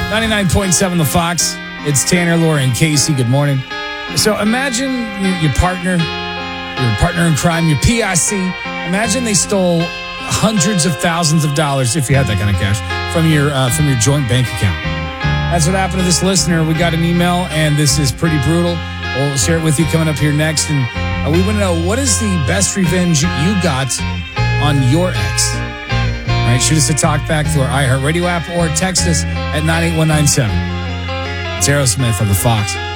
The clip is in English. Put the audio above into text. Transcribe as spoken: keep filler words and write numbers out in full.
ninety-nine point seven The Fox. It's Tanner, Laura, and Casey. Good morning. So imagine your, your partner, your partner in crime, your P I C. Imagine they stole hundreds of thousands of dollars, if you had that kind of cash, from your uh, from your joint bank account. That's what happened to this listener. We got an email, and this is pretty brutal. We'll share it with you coming up here next. And uh, we want to know, what is the best revenge you got on your ex? All right, shoot us a talk back through our iHeartRadio app or text us at nine eight one nine seven. It's Aerosmith on The Fox.